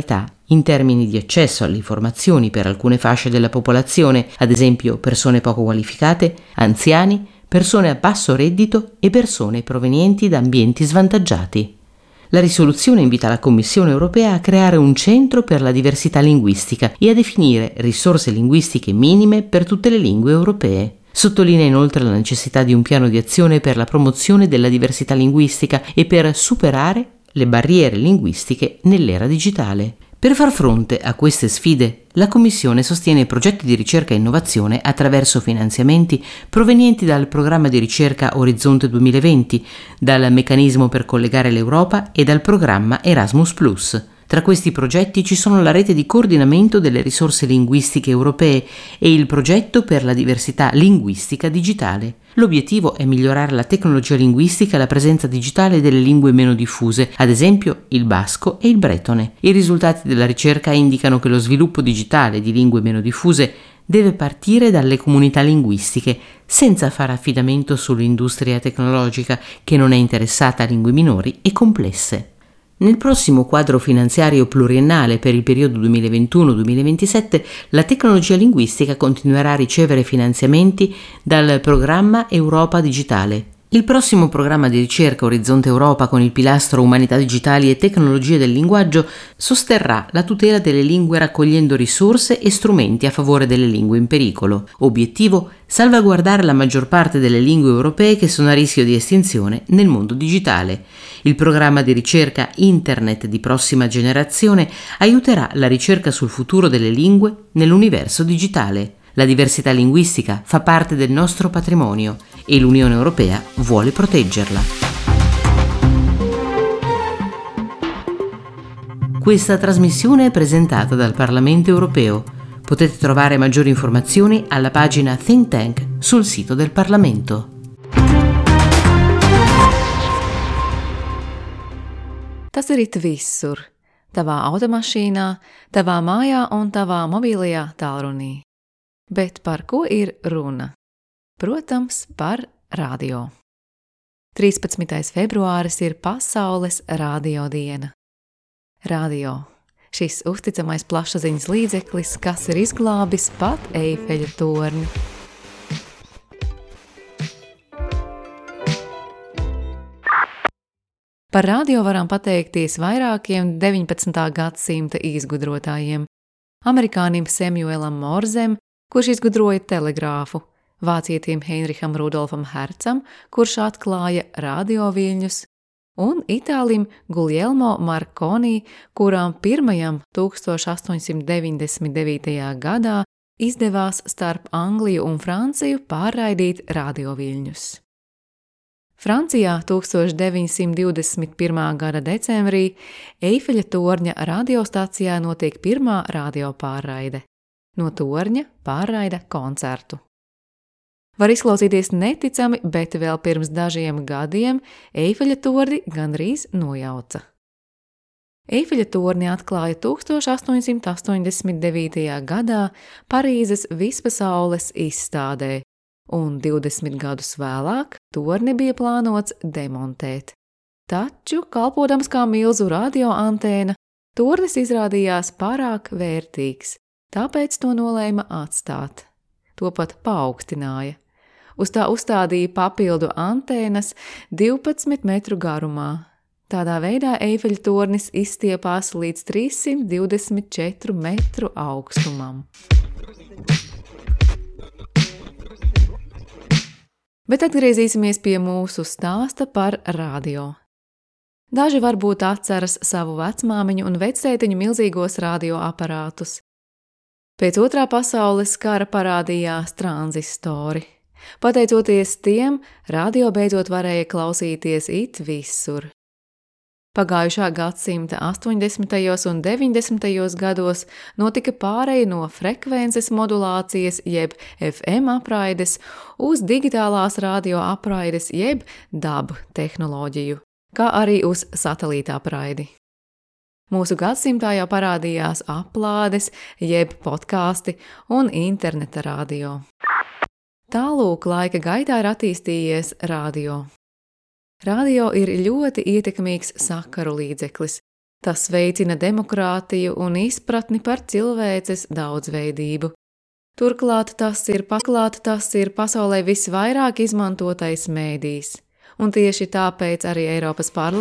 in termini di accesso alle informazioni per alcune fasce della popolazione, ad esempio persone poco qualificate, anziani, persone a basso reddito e persone provenienti da ambienti svantaggiati. La risoluzione invita la Commissione europea a creare un centro per la diversità linguistica e a definire risorse linguistiche minime per tutte le lingue europee. Sottolinea inoltre la necessità di un piano di azione per la promozione della diversità linguistica e per superare le barriere linguistiche nell'era digitale. Per far fronte a queste sfide, la Commissione sostiene progetti di ricerca e innovazione attraverso finanziamenti provenienti dal programma di ricerca Orizzonte duemilaventi, dal meccanismo per collegare l'Europa e dal programma Erasmus plus. Tra questi progetti ci sono la rete di coordinamento delle risorse linguistiche europee e il progetto per la diversità linguistica digitale. L'obiettivo è migliorare la tecnologia linguistica e la presenza digitale delle lingue meno diffuse, ad esempio il basco e il bretone. I risultati della ricerca indicano che lo sviluppo digitale di lingue meno diffuse deve partire dalle comunità linguistiche, senza fare affidamento sull'industria tecnologica che non è interessata a lingue minori e complesse. Nel prossimo quadro finanziario pluriennale per il periodo duemilaventuno duemilaventisette, la tecnologia linguistica continuerà a ricevere finanziamenti dal programma Europa Digitale. Il prossimo programma di ricerca Orizzonte Europa, con il pilastro Umanità digitali e tecnologie del linguaggio, sosterrà la tutela delle lingue raccogliendo risorse e strumenti a favore delle lingue in pericolo. Obiettivo: salvaguardare la maggior parte delle lingue europee che sono a rischio di estinzione nel mondo digitale. Il programma di ricerca Internet di prossima generazione aiuterà la ricerca sul futuro delle lingue nell'universo digitale. La diversità linguistica fa parte del nostro patrimonio e l'Unione Europea vuole proteggerla. Questa trasmissione è presentata dal Parlamento Europeo. Potete trovare maggiori informazioni alla pagina Think Tank sul sito del Parlamento. Tas ir it visur. Tavā automašīnā, tavā mājā un tavā mobilajā tālrunī. Bet par ko ir runa? Protams, par radio. trīspadsmitais februāris ir Pasaules radio diena. Radio. Šis uzticamais plašsaziņas līdzeklis, kas ir izglābis pat Eifeļa torni. Par radio varam pateikties vairākiem deviņpadsmitā gadsimta izgudrotājiem. Amerikānim Samuelam Morzem, kurš izgudroja telegrāfu, vācietim Heinricham Rudolfam Hercam, kurš atklāja radioviļņus, un itālim Guglielmo Marconi, kurām pirmajam tūkstoš astoņsimt deviņdesmit devītajā gadā izdevās starp Angliju un Franciju pārraidīt radioviļņus. Francijā tūkstoš deviņsimt divdesmit pirmā gada decembrī Eifeļa torņa radiostacijā notiek pirmā radiopārraide. No torņa pārraida koncertu. Var izklausīties neticami, bet vēl pirms dažiem gadiem Eifeļa torni gandrīz nojauca. Eifeļa torni atklāja tūkstoš astoņsimt astoņdesmit devītajā gadā Parīzes vispasaules izstādē, un divdesmit gadus vēlāk torni bija plānots demontēt. Taču, kalpodams kā milzu radioantēna, tornis izrādījās pārāk vērtīgs, tāpēc to nolēma atstāt. To pat paaugstināja. Uz tā uzstādīja papildu antēnas divpadsmit metru garumā. Tādā veidā Eifeļa tornis izstiepās līdz trīssimt divdesmit četru metru augstumam. Bet atgriezīsimies pie mūsu stāsta par radio. Daži varbūt atceras savu vecmāmiņu un vectētiņu milzīgos radioaparātus. Pēc otrā pasaules kara parādījās tranzistori. Pateicoties tiem, radio beidzot varēja klausīties it visur. Pagājušā gadsimta astoņdesmitajos un deviņdesmitajos gados notika pāreja no frekvences modulācijas jeb F M apraides uz digitālās radio apraides jeb D A B tehnoloģiju, kā arī uz satelīta apraidi. Mūsu gadsimtā jau parādījās aplādes jeb podkāsti un interneta radio. Tālūk laika gaitā ir attīstījies radio. Radio ir ļoti ietekmīgs sakaru līdzeklis, Tas veicina demokrātiju un izpratni par cilvēces daudzveidību. Turklāt tas ir paklāt, tas ir pasaulē visvairāk izmantotais mēdījis. Un tieši tāpēc arī Eiropas parlaments